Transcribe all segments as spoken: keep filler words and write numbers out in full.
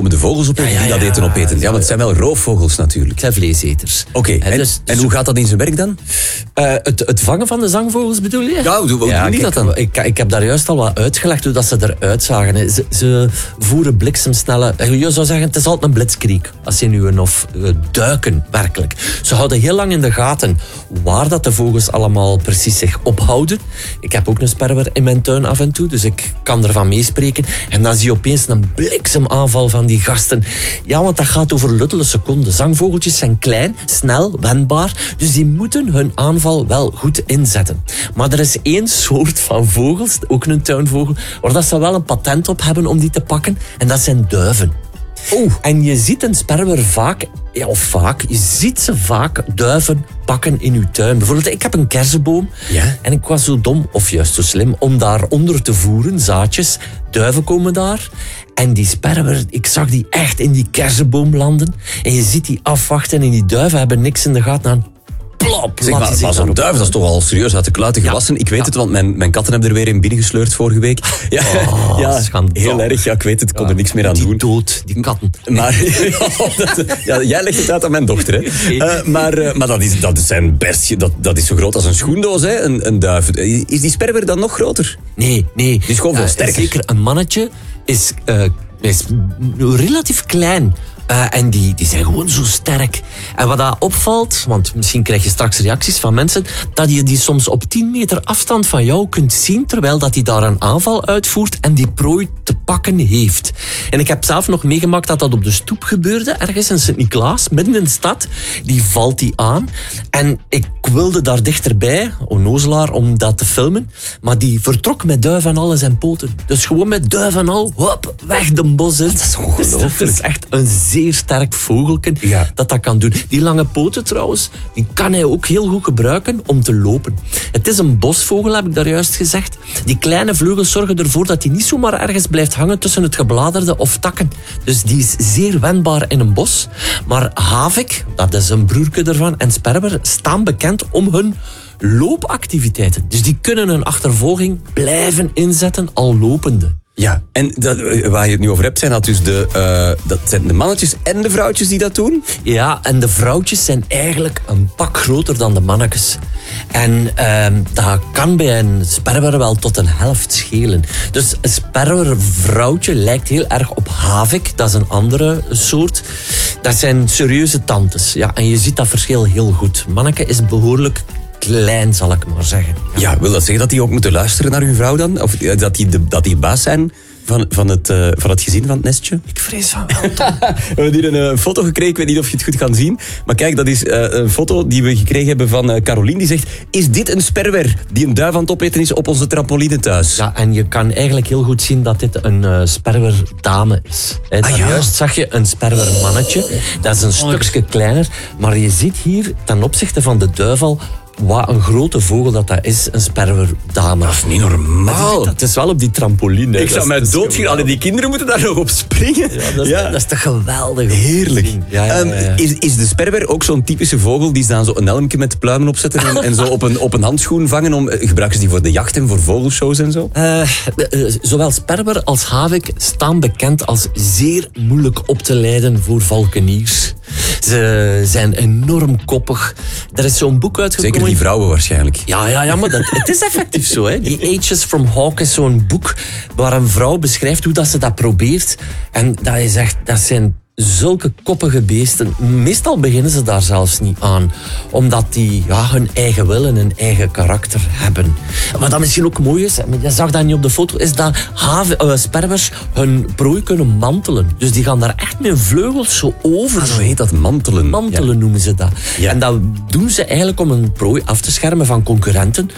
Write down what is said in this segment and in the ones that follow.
komen de vogels op ja, ja, die dat eten opeten. Ja, want het zijn wel roofvogels natuurlijk. Het zijn vleeseters. Oké, okay. en, dus, en hoe gaat dat in zijn werk dan? Uh, het, het vangen van de zangvogels bedoel je? Ja, hoe, hoe ja, doen die kijk, dat dan? Ik, ik heb daar juist al wat uitgelegd hoe dat ze eruit zagen. Ze, ze voeren bliksemsnelle... Je zou zeggen, het is altijd een blitzkrieg. Als je nu een of uh, duiken, werkelijk. Ze houden heel lang in de gaten waar dat de vogels allemaal precies zich ophouden. Ik heb ook een sperwer in mijn tuin af en toe, dus ik kan ervan meespreken. En dan zie je opeens een bliksemaanval van die gasten. Ja, want dat gaat over luttele seconden. Zangvogeltjes zijn klein, snel, wendbaar, dus die moeten hun aanval wel goed inzetten. Maar er is één soort van vogels, ook een tuinvogel, waar dat ze wel een patent op hebben om die te pakken, en dat zijn duiven. Oh. En je ziet een sperwer vaak, ja, of vaak, je ziet ze vaak duiven pakken in uw tuin. Bijvoorbeeld, ik heb een kersenboom ja? en ik was zo dom, of juist zo slim, om daaronder te voeren, zaadjes. Duiven komen daar. En die sperwer, ik zag die echt in die kersenboom landen. En je ziet die afwachten en die duiven hebben niks in de gaten aan. Plop, zeg, maar maar zo'n duif, dat is toch al serieus uit de kluiten gewassen. Ja. Ik weet ja. het, want mijn, mijn katten hebben er weer in binnengesleurd vorige week. Ja, oh, ja heel erg. Ja, ik weet het, ik kon ja, er niks meer aan die doen. Die dood, die katten. Maar, dat, ja, jij legt het uit aan mijn dochter. Hè. Uh, maar uh, maar dat, is, dat, zijn best, dat, dat is zo groot als een schoendoos, hè, een, een duif. Is die sperwer dan nog groter? Nee, nee. Die is gewoon veel uh, sterker. Zeker, een mannetje is, uh, is relatief klein. Uh, en die, die zijn gewoon zo sterk. En wat dat opvalt, want misschien krijg je straks reacties van mensen, dat je die soms op tien meter afstand van jou kunt zien, terwijl dat hij daar een aanval uitvoert en die prooi te pakken heeft. En ik heb zelf nog meegemaakt dat dat op de stoep gebeurde, ergens in Sint-Niklaas, midden in de stad. Die valt die aan. En ik wilde daar dichterbij, onnozelaar, om dat te filmen. Maar die vertrok met duif en al in zijn poten. Dus gewoon met duif en al, hop, weg de bos in. Dat is ongelooflijk. Dat is echt een zeer sterk vogelken ja. dat dat kan doen. Die lange poten trouwens, die kan hij ook heel goed gebruiken om te lopen. Het is een bosvogel, heb ik daar juist gezegd. Die kleine vleugels zorgen ervoor dat hij niet zomaar ergens blijft hangen tussen het gebladerde of takken. Dus die is zeer wendbaar in een bos. Maar havik, dat is een broertje ervan, en sperwer staan bekend om hun loopactiviteiten. Dus die kunnen een achtervolging blijven inzetten al lopende. Ja, en dat, waar je het nu over hebt, zijn dat dus de, uh, dat zijn de mannetjes en de vrouwtjes die dat doen? Ja, en de vrouwtjes zijn eigenlijk een pak groter dan de mannetjes. En uh, dat kan bij een sperwer wel tot een helft schelen. Dus een sperwervrouwtje lijkt heel erg op havik, dat is een andere soort. Dat zijn serieuze tantes. Ja, en je ziet dat verschil heel goed. Manneke is behoorlijk klein, zal ik maar zeggen. Ja, ja, wil dat zeggen dat die ook moeten luisteren naar hun vrouw dan? Of dat die de, dat die baas zijn van, van, het, uh, van het gezin van het nestje? Ik vrees van wel. We hebben hier een uh, foto gekregen, ik weet niet of je het goed kan zien. Maar kijk, dat is uh, een foto die we gekregen hebben van uh, Caroline. Die zegt, is dit een sperwer die een duif aan het opeten is op onze trampoline thuis? Ja, en je kan eigenlijk heel goed zien dat dit een uh, sperwerdame is. He, ah, ja. Juist zag je een sperwermannetje. Dat is een stukje kleiner. Maar je ziet hier, ten opzichte van de duif al, wat een grote vogel dat dat is, een sperwerdame. Dat is niet normaal. Het is wel op die trampoline. Ik zou mij doodgaan. Alle die kinderen moeten daar nog op springen. Ja, dat, is, ja. dat is toch geweldig. Heerlijk. Ja, ja, ja, ja. Um, is, is de sperwer ook zo'n typische vogel die staan zo een helmje met pluimen opzetten en, en zo op een, op een handschoen vangen? Om, gebruiken ze die voor de jacht en voor vogelshows en zo? Uh, uh, zowel sperwer als havik staan bekend als zeer moeilijk op te leiden voor valkeniers. Ze zijn enorm koppig. Er is zo'n boek uitgekomen. Zeker die vrouwen waarschijnlijk. Ja, ja, ja, maar dat, het is effectief zo. Hè. Die Ages from Hawk is zo'n boek waar een vrouw beschrijft hoe dat ze dat probeert. En dat is echt, dat zijn zulke koppige beesten. Meestal beginnen ze daar zelfs niet aan. Omdat die ja, hun eigen wil en hun eigen karakter hebben. Wat dat misschien ook mooi is, je zag dat niet op de foto, is dat haven, uh, sperwers hun prooi kunnen mantelen. Dus die gaan daar echt met hun vleugels zo over. Ah, zo heet dat, mantelen. Mantelen ja. noemen ze dat. Ja. En dat doen ze eigenlijk om een prooi af te schermen van concurrenten.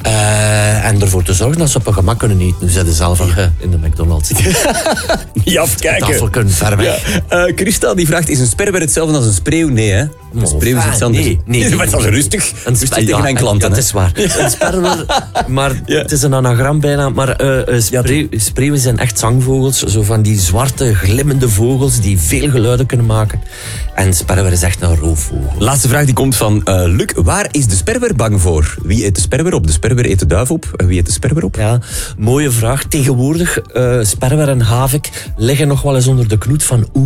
Uh, en ervoor te zorgen dat ze op een gemak kunnen eten. Nu zeiden ze zelf uh, in de McDonald's. Niet afkijken. Tafel kunnen ver weg. Ja. Uh, Christa die vraagt, is een sperwer hetzelfde als een spreeuw? Nee, hè? Een spreeuw is hetzelfde. Nee, nee. nee, maar dat is rustig. Een rustig tegen ja, mijn klanten. Dat is waar. Een sperwer, maar ja. het is een anagram bijna. Maar uh, spreeuw, spreeuwen zijn echt zangvogels. Zo van die zwarte, glimmende vogels die veel geluiden kunnen maken. En sperwer is echt een roofvogel. Laatste vraag die komt van uh, Luc. Waar is de sperwer bang voor? Wie eet de sperwer op? De sperwer eet de duif op. Wie eet de sperwer op? Ja, mooie vraag. Tegenwoordig, uh, sperwer en havik liggen nog wel eens onder de knoet van oe.